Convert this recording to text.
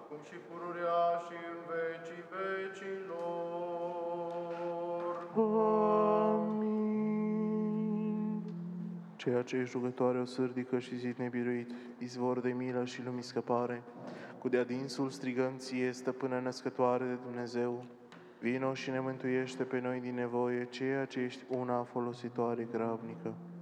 acum și pururea și în vecii vecilor. Amin. Ceea ce ești rugătoare o sârdică și zid nebiruit, izvor de milă și lumii scăpare, cu de adinsul strigăm ție, stăpână născătoare de Dumnezeu, vino și ne mântuiește pe noi din nevoie, ceea ce ești una folositoare grabnică.